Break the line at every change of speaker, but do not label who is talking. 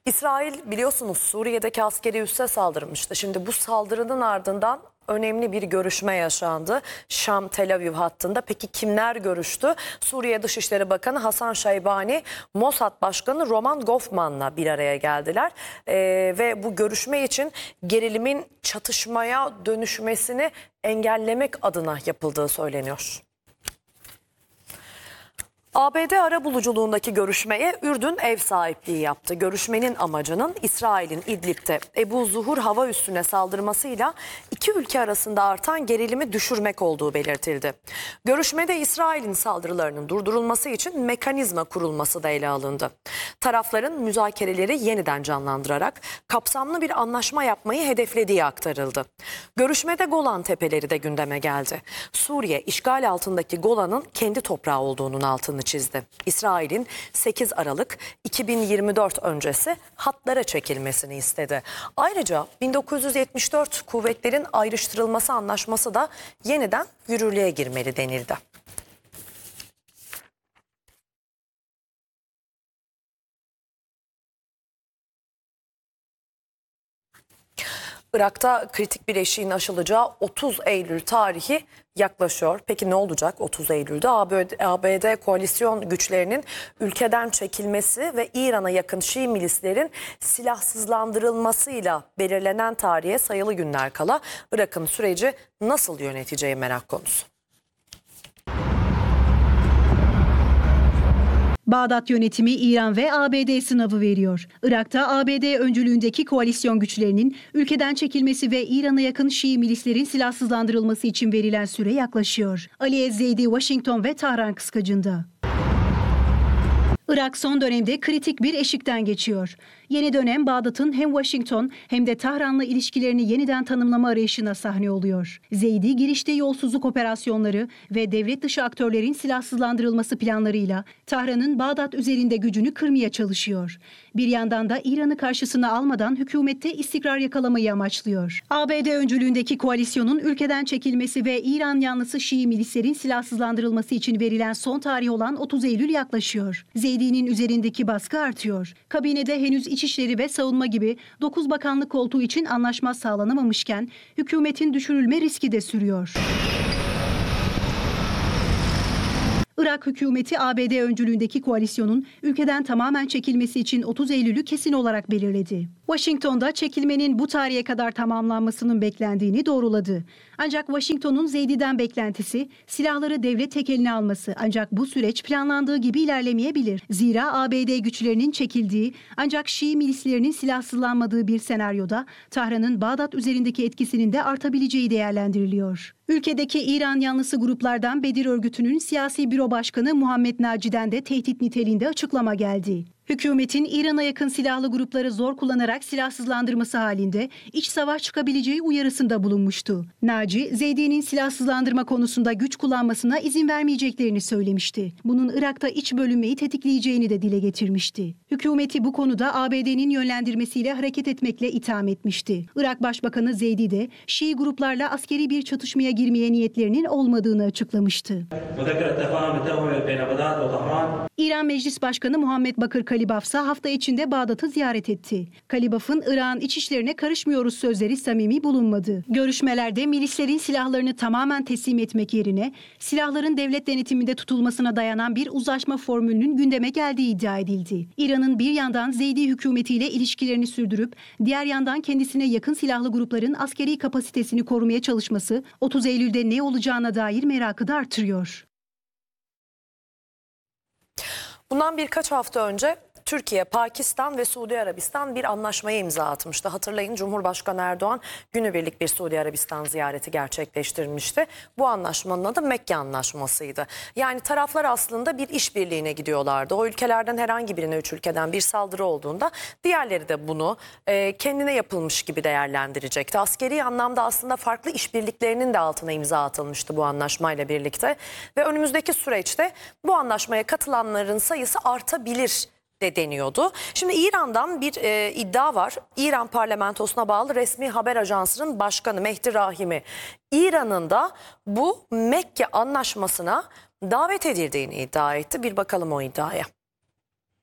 İsrail biliyorsunuz Suriye'deki askeri üsse saldırmıştı. Şimdi bu saldırının ardından önemli bir görüşme yaşandı Şam-Tel Aviv hattında. Peki kimler görüştü? Suriye Dışişleri Bakanı Hasan Şeybani, Mossad Başkanı Roman Goffman'la bir araya geldiler. Ve bu görüşme için gerilimin çatışmaya dönüşmesini engellemek adına yapıldığı söyleniyor. ABD arabuluculuğundaki görüşmeye Ürdün ev sahipliği yaptı. Görüşmenin amacının İsrail'in İdlib'de Ebu Zuhur hava üssüne saldırmasıyla iki ülke arasında artan gerilimi düşürmek olduğu belirtildi. Görüşmede İsrail'in saldırılarının durdurulması için mekanizma kurulması da ele alındı. Tarafların müzakereleri yeniden canlandırarak kapsamlı bir anlaşma yapmayı hedeflediği aktarıldı. Görüşmede Golan Tepeleri de gündeme geldi. Suriye işgal altındaki Golan'ın kendi toprağı olduğunun altını çizdi. İsrail'in 8 Aralık 2024 öncesi hatlara çekilmesini istedi. Ayrıca 1974 kuvvetlerin ayrıştırılması anlaşması da yeniden yürürlüğe girmeli denildi. Irak'ta kritik bir eşiğin aşılacağı 30 Eylül tarihi yaklaşıyor. Peki ne olacak 30 Eylül'de? ABD koalisyon güçlerinin ülkeden çekilmesi ve İran'a yakın Şii milislerin silahsızlandırılmasıyla belirlenen tarihe sayılı günler kala Irak'ın süreci nasıl yöneteceği merak konusu.
Bağdat yönetimi İran ve ABD sınavı veriyor. Irak'ta ABD öncülüğündeki koalisyon güçlerinin ülkeden çekilmesi ve İran'a yakın Şii milislerin silahsızlandırılması için verilen süre yaklaşıyor. Ali Ez-Zeydi Washington ve Tahran kıskacında. Irak son dönemde kritik bir eşikten geçiyor. Yeni dönem Bağdat'ın hem Washington hem de Tahran'la ilişkilerini yeniden tanımlama arayışına sahne oluyor. Zeydi girişte yolsuzluk operasyonları ve devlet dışı aktörlerin silahsızlandırılması planlarıyla Tahran'ın Bağdat üzerinde gücünü kırmaya çalışıyor. Bir yandan da İran'ı karşısına almadan hükümette istikrar yakalamayı amaçlıyor. ABD öncülüğündeki koalisyonun ülkeden çekilmesi ve İran yanlısı Şii milislerin silahsızlandırılması için verilen son tarih olan 30 Eylül yaklaşıyor. Zeydi'nin üzerindeki baskı artıyor. Kabinede henüz İçişleri ve Savunma gibi 9 bakanlık koltuğu için anlaşma sağlanamamışken hükümetin düşürülme riski de sürüyor. Irak hükümeti ABD öncülüğündeki koalisyonun ülkeden tamamen çekilmesi için 30 Eylül'ü kesin olarak belirledi. Washington'da çekilmenin bu tarihe kadar tamamlanmasının beklendiğini doğruladı. Ancak Washington'un Zeydi'den beklentisi silahları devlet tekeline alması, ancak bu süreç planlandığı gibi ilerlemeyebilir. Zira ABD güçlerinin çekildiği ancak Şii milislerinin silahsızlanmadığı bir senaryoda Tahran'ın Bağdat üzerindeki etkisinin de artabileceği değerlendiriliyor. Ülkedeki İran yanlısı gruplardan Bedir örgütünün siyasi büro başkanı Muhammed Naci'den de tehdit niteliğinde açıklama geldi. Hükümetin İran'a yakın silahlı grupları zor kullanarak silahsızlandırması halinde iç savaş çıkabileceği uyarısında bulunmuştu. Naci, Zeydi'nin silahsızlandırma konusunda güç kullanmasına izin vermeyeceklerini söylemişti. Bunun Irak'ta iç bölünmeyi tetikleyeceğini de dile getirmişti. Hükümeti bu konuda ABD'nin yönlendirmesiyle hareket etmekle itham etmişti. Irak Başbakanı Zeydi de Şii gruplarla askeri bir çatışmaya girmeye niyetlerinin olmadığını açıklamıştı. İran Meclis Başkanı Muhammed Bakır Kalibaf ise hafta içinde Bağdat'ı ziyaret etti. Kalibaf'ın Irak'ın iç işlerine karışmıyoruz sözleri samimi bulunmadı. Görüşmelerde milislerin silahlarını tamamen teslim etmek yerine silahların devlet denetiminde tutulmasına dayanan bir uzlaşma formülünün gündeme geldiği iddia edildi. İran'ın bir yandan Zeydi hükümetiyle ilişkilerini sürdürüp diğer yandan kendisine yakın silahlı grupların askeri kapasitesini korumaya çalışması 30 Eylül'de ne olacağına dair merakı da artırıyor.
Bundan birkaç hafta önce Türkiye, Pakistan ve Suudi Arabistan bir anlaşmaya imza atmıştı. Hatırlayın, Cumhurbaşkanı Erdoğan günübirlik bir Suudi Arabistan ziyareti gerçekleştirmişti. Bu anlaşmanın adı Mekke Anlaşması'ydı. Yani taraflar aslında bir işbirliğine gidiyorlardı. O ülkelerden herhangi birine, 3 ülkeden bir saldırı olduğunda diğerleri de bunu kendine yapılmış gibi değerlendirecekti. Askeri anlamda aslında farklı işbirliklerinin de altına imza atılmıştı bu anlaşmayla birlikte. Ve önümüzdeki süreçte bu anlaşmaya katılanların sayısı artabilir de deniyordu. Şimdi İran'dan bir iddia var. İran parlamentosuna bağlı resmi haber ajansının başkanı Mehdi Rahimi, İran'ın da bu Mekke Anlaşması'na davet edildiğini iddia etti. Bir bakalım o iddiaya.